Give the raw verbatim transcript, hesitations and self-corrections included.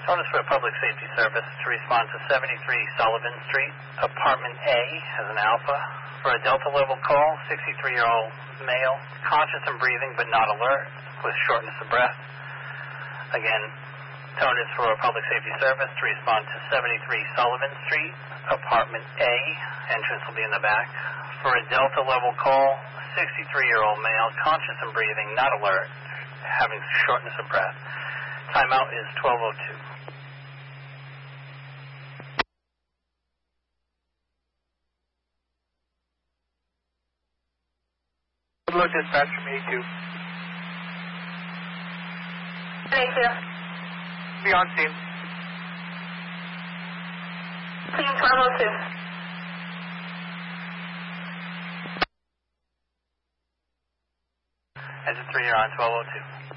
Notice for a public safety service to respond to seventy-three Sullivan Street, apartment A, as an alpha. For a Delta level call, sixty-three-year-old male, conscious and breathing but not alert, with shortness of breath. Again, tone is for a public safety service to respond to seventy-three Sullivan Street, apartment A. Entrance will be in the back. For a Delta level call, sixty-three-year-old male, conscious and breathing, not alert, having shortness of breath. Timeout is twelve oh two. Good luck, dispatch from A two. A two. Be on scene. Scene twelve oh two. Engine three, you're on twelve oh two.